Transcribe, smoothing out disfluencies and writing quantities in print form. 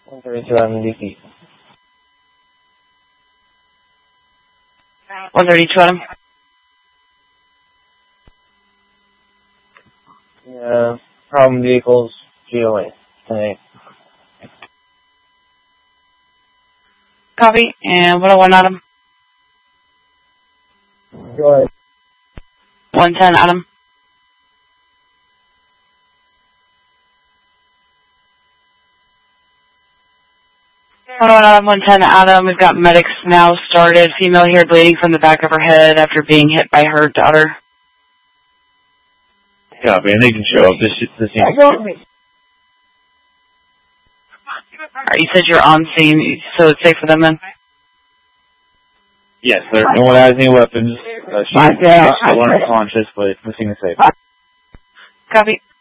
132 Adam DC. 132 Adam. Yeah, problem vehicles, GOA, tonight. Copy, and 101 Adam. Go ahead. 110 Adam. 101 Adam, 110 Adam. We've got medics now started. Female here bleeding from the back of her head after being hit by her daughter. Copy, and they can show up. This seems... Alright, you said you're on scene, so it's safe for them then? Yes, no one has any weapons. She's still unconscious, but the scene is safe. Copy.